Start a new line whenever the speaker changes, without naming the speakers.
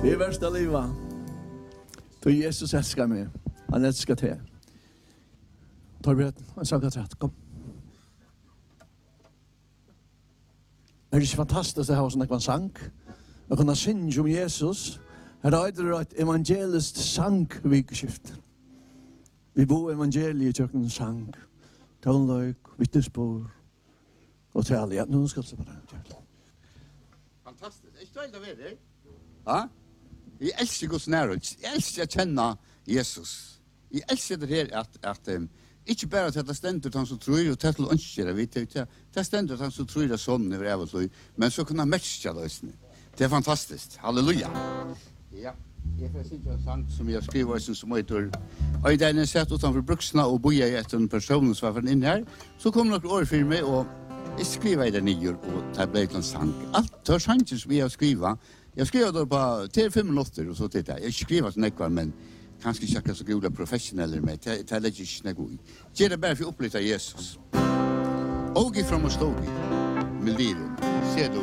Det är värsta livet. Då Jesus älskar mig. Han älskar dig. Torbjörn, en sak att rätt. Kom. Är det inte fantastiskt att ha sån en sang? Att kunna synge om Jesus. Här är det ett evangeliskt sangvikskift. Vi bor evangeliet i en sang. Tonlöjk, vittnesbord och tal. Ja, nu ska jag se på det.
Fantastiskt. Är det inte det? Ja? Jag älskar Guds närvaro. Jag älskar att känna Jesus. Jag älskar det här att inte bara att det ständigt han som tror och till önskar det. Det ständigt han som tror det sån över även men så kunna matcha det. Det är fantastiskt. Halleluja. Ja. Jag får se en sång som jag skriver som heter och den är sett utanför bruksna och boja i efter en person som var in här. Så kom några år för mig och jag skriver det nyer och tar blev en sång. Allt tar chansen som vi har skriva. Jag skriver då på till 5 minuter och så tittar jag. Jag skriver så nekvar men kanske inte så goda professioneller med. Det är lite snäggo. Ge det bara för att uppleva Jesus. Och ifrån oss stod med livet. Ser du